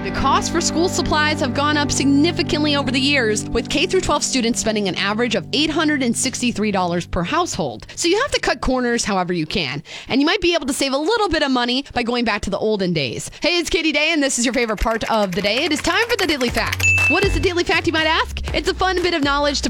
The cost for school supplies have gone up significantly over the years, with K through 12 students spending an average of $863 per household. So you have to cut corners however you can, and you might be able to save a little bit of money by going back to the olden days. Hey, it's Katie Day, and this is your favorite part of the day. It is time for the Daily Fact. What is the Daily Fact, you might ask? It's a fun bit of knowledge to